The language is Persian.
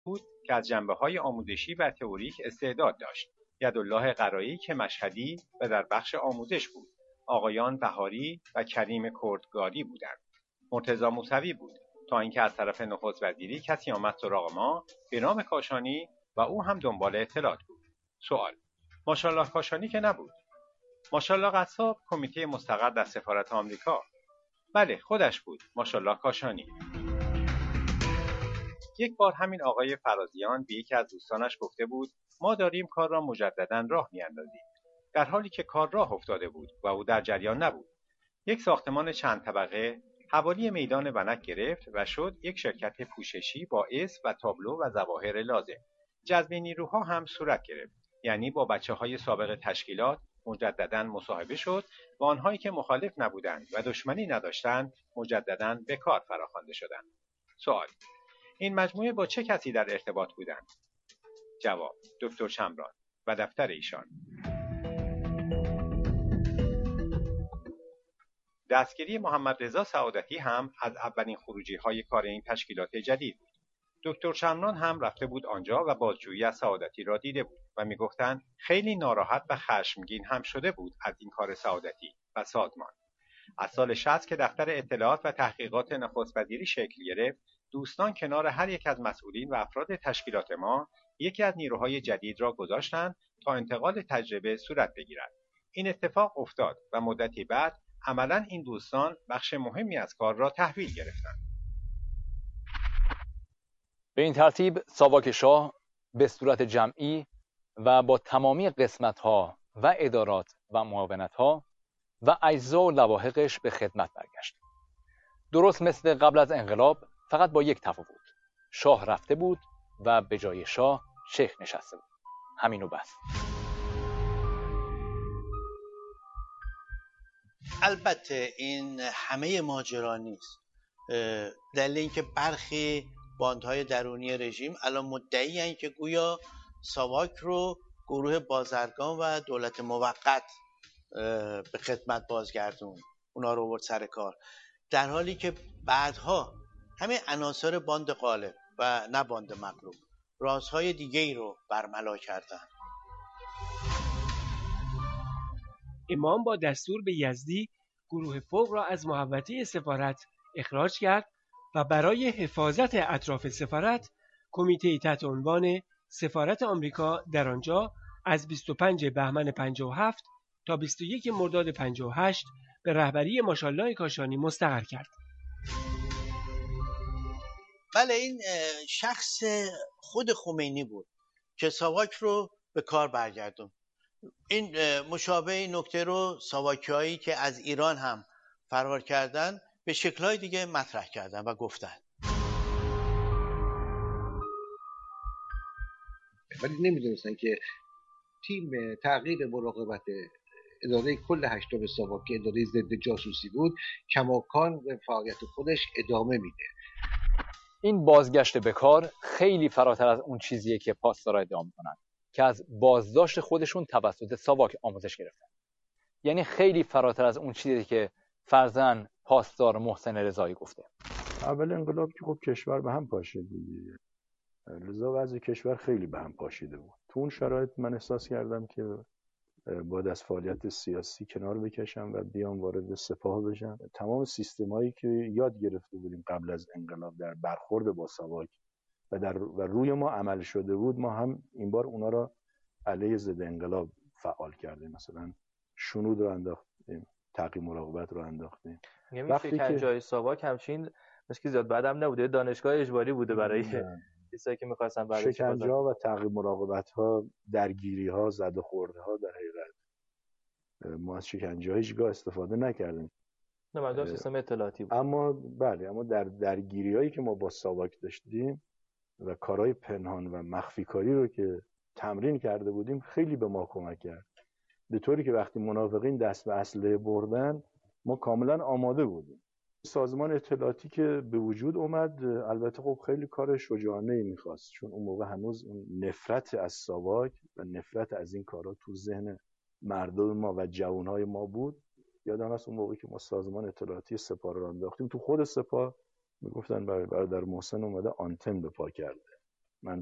بود که از جنبه‌های آموزشی و تئوریک استعداد داشت. یدالله قرایی که مشهدی و در بخش آموزش بود. آقایان بهاری و کریم کردگاری بودند. مرتضی موسوی بود تا اینکه از طرف نخست وزیری کسی آمد سراغ ما به نام کاشانی و او هم دنبال اطلاعات بود. سوال: ماشاءالله کاشانی که نبود. ماشاءالله قصاب کمیته مستقر در سفارت آمریکا. بله خودش بود ماشاءالله کاشانی. یک بار همین آقای فرازیان به یکی از دوستانش گفته بود ما داریم کار را مجددا راه میاندازیم، در حالی که کار راه افتاده بود و او در جریان نبود. یک ساختمان چند طبقه حوالی میدان ونک گرفت و شد یک شرکت پوششی با اسم و تابلو و ظواهر لازم. جذب نیروها هم صورت گرفت، یعنی با بچه‌های سابق تشکیلات مجددا مصاحبه شد و آنهایی که مخالف نبودند و دشمنی نداشتند مجددا به کار فراخوانده شدند. سوال: این مجموعه با چه کسی در ارتباط بودند؟ جواب: دکتر شمران و دفتر ایشان. دستگیری محمد رضا سعادتی هم از اولین خروجی‌های کار این تشکیلات جدید بود. دکتر شمران هم رفته بود آنجا و بازجویی از سعادتی را دیده بود و می‌گفتند خیلی ناراحت و خشمگین هم شده بود از این کار سعادتی و سازمان. از سال 60 که دفتر اطلاعات و تحقیقات نخست وزیری شکل گرفت، دوستان کنار هر یک از مسئولین و افراد تشکیلات ما یکی از نیروهای جدید را گذاشتند تا انتقال تجربه صورت بگیرد. این اتفاق افتاد و مدتی بعد عملاً این دوستان بخش مهمی از کار را تحویل گرفتند. به این ترتیب ساواک شاه به صورت جمعی و با تمامی قسمت‌ها و ادارات و معاونت‌ها و اجزا و لواحقش به خدمت برگشت. درست مثل قبل از انقلاب، فقط با یک تفاوت: شاه رفته بود و به جای شاه شیخ نشسته بود. همین و بس. البته این همه ماجرا نیست. دلیل اینکه برخی باندهای درونی رژیم الان مدعی هستند که گویا ساواک رو گروه بازرگان و دولت موقت به خدمت بازگردون، اونا رو آورد سر کار، در حالی که بعدها همه عناصر باند غالب و نه باند مغلوب رازهای دیگه ای رو برملا کردن. امام با دستور به یزدی گروه فوق را از محوطه سفارت اخراج کرد و برای حفاظت اطراف سفارت کمیته تحت عنوان سفارت آمریکا در آنجا از 25 بهمن 57 تا 21 مرداد 58 به رهبری ماشاءالله کاشانی مستقر کرد. بله، این شخص خود خمینی بود که ساواک رو به کار برگردون. این مشابه نکته رو ساواکیایی که از ایران هم فرار کردن به شکل‌های دیگه مطرح کردن و گفتن. ولی نمیدونستن که تیم تعقیب مراقبت اداره کل هشتم ساواک که اداره ضد جاسوسی بود کماکان به فعالیت خودش ادامه میده. این بازگشت به کار خیلی فراتر از اون چیزیه که پاسدارا ادعا میکنن که از بازداشت خودشون توسط ساواک آموزش گرفتن. یعنی خیلی فراتر از اون چیزی که فرزن پاسدار محسن رضایی گفته. اول انقلاب که خب کشور به هم پاشید دیگه، لذا وضع کشور خیلی به هم پاشیده بود. تو اون شرایط من احساس کردم که باید از فعالیت سیاسی کنار بکشم و بیام وارد سپاه بشم. تمام سیستمایی که یاد گرفته بودیم قبل از انقلاب در برخورد با ساواک و روی ما عمل شده بود، ما هم این بار اونا را علیه ضد انقلاب فعال کردیم. مثلا شنود رو انداختیم، تعقیب مراقبت رو انداختیم. وقتی که جای ساواک همچین مثل که زیاد بعدم نبوده، دانشگاه اجباری بوده برای کسایی که می‌خواستن برای شکنجه‌ها و تعقیب مراقبت‌ها، درگیری‌ها، زد و خوردها. در حقیقت ما از شکنجه‌ها هیچگاه استفاده نکردیم. نه، مردم سیستم اطلاعاتی بود. اما در درگیری‌هایی که ما با ساواک داشتیم و کارهای پنهان و مخفی کاری رو که تمرین کرده بودیم خیلی به ما کمک کرد، به طوری که وقتی منافقین دست به اسلحه بردن ما کاملا آماده بودیم. سازمان اطلاعاتی که به وجود اومد البته خب خیلی کار شجاعانه‌ای می‌خواست، چون اون موقع هنوز نفرت از ساواک و نفرت از این کارا تو ذهن مردم ما و جوانهای ما بود. یادم هست اون موقعی که ما سازمان اطلاعاتی سپاه رو انداختیم، تو خود سپاه میگفتن برادر محسن اومده آنتن به پا کرده.